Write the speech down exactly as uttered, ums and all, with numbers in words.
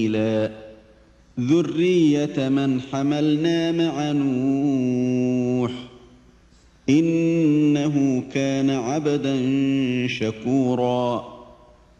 ذرية من حملنا مع نوح إنه كان عبدا شكورا